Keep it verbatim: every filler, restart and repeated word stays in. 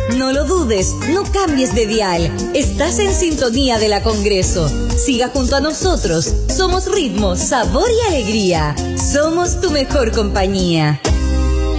No lo dudes, no cambies de dial. Estás en sintonía de la Congreso. Siga junto a nosotros. Somos ritmo, sabor y alegría. Somos tu mejor compañía.